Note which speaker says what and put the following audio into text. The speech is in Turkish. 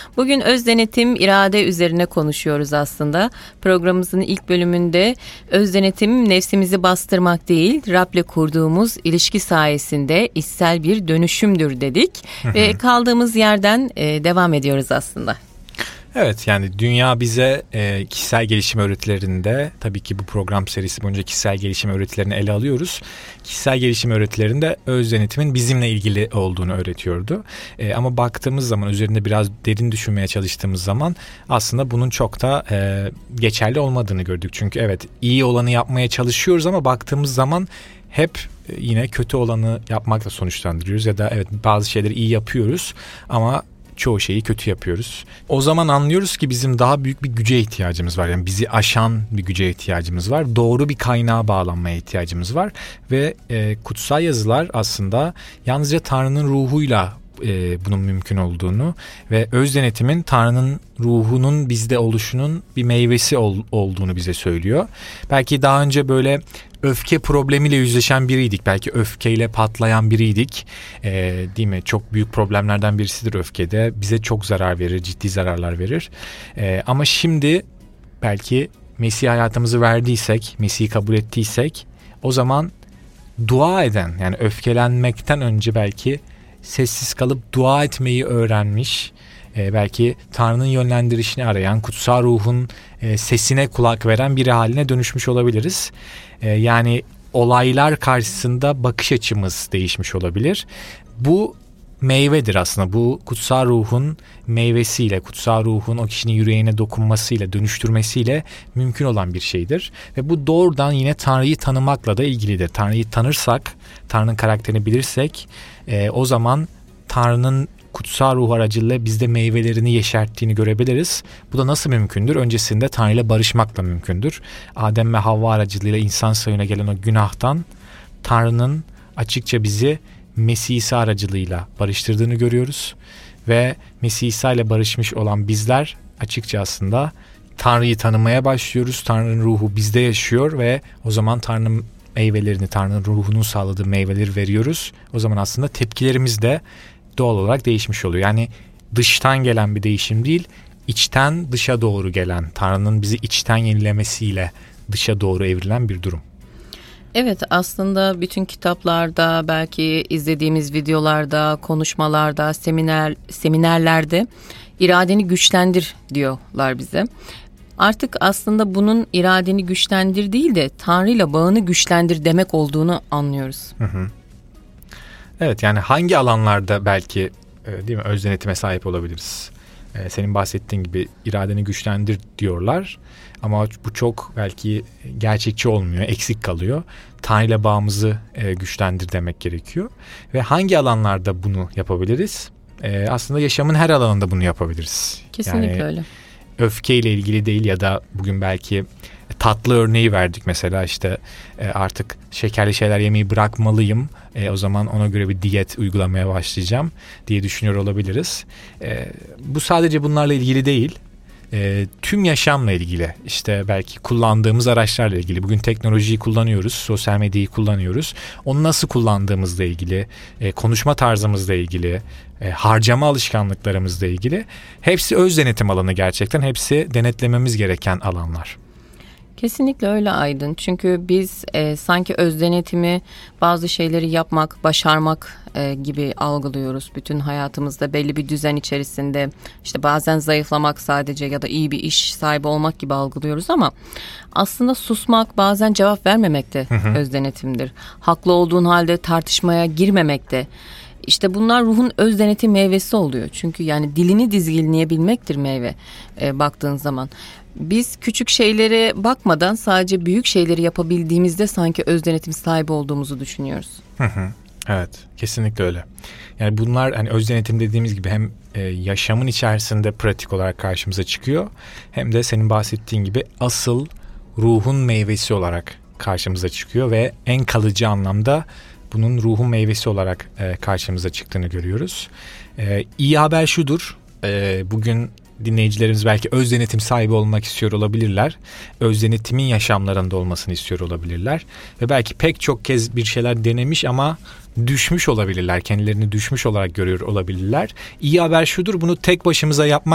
Speaker 1: Bugün öz denetim, irade üzerine konuşuyoruz aslında. Programımızın ilk bölümünde öz denetim nefsimizi bastırmak değil, Rab'le kurduğumuz ilişki sayesinde içsel bir dönüşümdür dedik. Ve kaldığımız yerden devam ediyoruz aslında.
Speaker 2: Evet, yani dünya bize kişisel gelişim öğretilerinde, tabii ki bu program serisi boyunca kişisel gelişim öğretilerini ele alıyoruz. Kişisel gelişim öğretilerinde öz denetimin bizimle ilgili olduğunu öğretiyordu. Ama baktığımız zaman, üzerinde biraz derin düşünmeye çalıştığımız zaman aslında bunun çok da geçerli olmadığını gördük. Çünkü evet, iyi olanı yapmaya çalışıyoruz ama baktığımız zaman hep yine kötü olanı yapmakla sonuçlandırıyoruz. Ya da evet, bazı şeyleri iyi yapıyoruz ama çoğu şeyi kötü yapıyoruz. O zaman anlıyoruz ki bizim daha büyük bir güce ihtiyacımız var. Yani bizi aşan bir güce ihtiyacımız var. Doğru bir kaynağa bağlanmaya ihtiyacımız var. Ve kutsal yazılar aslında yalnızca Tanrı'nın ruhuyla bunun mümkün olduğunu ve öz denetimin Tanrı'nın ruhunun bizde oluşunun bir meyvesi olduğunu bize söylüyor. Belki daha önce böyle öfke problemiyle yüzleşen biriydik. Belki öfkeyle patlayan biriydik. Değil mi? Çok büyük problemlerden birisidir öfkede. Bize çok zarar verir, ciddi zararlar verir. Ama şimdi belki Mesih hayatımızı verdiysek, Mesih'i kabul ettiysek, o zaman dua eden, yani öfkelenmekten önce belki sessiz kalıp dua etmeyi öğrenmiş, belki Tanrı'nın yönlendirişini arayan, kutsal ruhun sesine kulak veren biri haline dönüşmüş olabiliriz. Yani olaylar karşısında bakış açımız değişmiş olabilir. Bu meyvedir aslında. Bu kutsal ruhun meyvesiyle, kutsal ruhun o kişinin yüreğine dokunmasıyla, dönüştürmesiyle mümkün olan bir şeydir. Ve bu doğrudan yine Tanrı'yı tanımakla da ilgilidir. Tanrı'yı tanırsak, Tanrı'nın karakterini bilirsek, o zaman Tanrı'nın kutsal ruh aracılığıyla bizde meyvelerini yeşerttiğini görebiliriz. Bu da nasıl mümkündür? Öncesinde Tanrı ile barışmakla mümkündür. Adem ve Havva aracılığıyla insan soyuna gelen o günahtan Tanrı'nın açıkça bizi Mesih İsa aracılığıyla barıştırdığını görüyoruz. Ve Mesih İsa ile barışmış olan bizler açıkça aslında Tanrı'yı tanımaya başlıyoruz. Tanrı'nın ruhu bizde yaşıyor ve o zaman Tanrı'nın meyvelerini, Tanrı'nın ruhunun sağladığı meyveleri veriyoruz. O zaman aslında tepkilerimiz de doğal olarak değişmiş oluyor. Yani dıştan gelen bir değişim değil, içten dışa doğru gelen, Tanrı'nın bizi içten yenilemesiyle dışa doğru evrilen bir durum.
Speaker 1: Evet, aslında bütün kitaplarda, belki izlediğimiz videolarda, konuşmalarda, seminerlerde iradeni güçlendir diyorlar bize. Artık aslında bunun iradeni güçlendir değil de Tanrı ile bağını güçlendir demek olduğunu anlıyoruz.
Speaker 2: Evet, yani hangi alanlarda belki değil mi, öz denetime sahip olabiliriz? Senin bahsettiğin gibi iradeni güçlendir diyorlar ama bu çok belki gerçekçi olmuyor, eksik kalıyor. Tanrı ile bağımızı güçlendir demek gerekiyor. Ve hangi alanlarda bunu yapabiliriz? Aslında yaşamın her alanında bunu yapabiliriz.
Speaker 1: Kesinlikle
Speaker 2: yani,
Speaker 1: öyle.
Speaker 2: Öfkeyle ilgili değil ya da bugün belki tatlı örneği verdik mesela, işte artık şekerli şeyler yemeyi bırakmalıyım, o zaman ona göre bir diyet uygulamaya başlayacağım diye düşünüyor olabiliriz. Bu sadece bunlarla ilgili değil, tüm yaşamla ilgili, işte belki kullandığımız araçlarla ilgili. Bugün teknolojiyi kullanıyoruz, sosyal medyayı kullanıyoruz, onu nasıl kullandığımızla ilgili, konuşma tarzımızla ilgili, harcama alışkanlıklarımızla ilgili, hepsi öz denetim alanı gerçekten, hepsi denetlememiz gereken alanlar.
Speaker 1: Kesinlikle öyle Aydın. Çünkü biz sanki öz denetimi bazı şeyleri yapmak, başarmak gibi algılıyoruz. Bütün hayatımızda belli bir düzen içerisinde, işte bazen zayıflamak sadece ya da iyi bir iş sahibi olmak gibi algılıyoruz ama aslında susmak, bazen cevap vermemek de öz denetimdir. Haklı olduğun halde tartışmaya girmemek de. İşte bunlar ruhun öz denetim meyvesi oluyor. Çünkü yani dilini dizginleyebilmektir meyve baktığın zaman. Biz küçük şeylere bakmadan sadece büyük şeyleri yapabildiğimizde sanki öz denetim sahibi olduğumuzu düşünüyoruz.
Speaker 2: Evet, kesinlikle öyle. Yani bunlar, hani öz denetim dediğimiz gibi hem yaşamın içerisinde pratik olarak karşımıza çıkıyor, hem de senin bahsettiğin gibi asıl ruhun meyvesi olarak karşımıza çıkıyor ve en kalıcı anlamda bunun ruhun meyvesi olarak karşımıza çıktığını görüyoruz. İyi haber şudur, bugün dinleyicilerimiz belki öz denetim sahibi olmak istiyor olabilirler. Öz denetimin yaşamlarında olmasını istiyor olabilirler. Ve belki pek çok kez bir şeyler denemiş ama düşmüş olabilirler. Kendilerini düşmüş olarak görüyor olabilirler. İyi haber şudur, bunu tek başımıza yapmak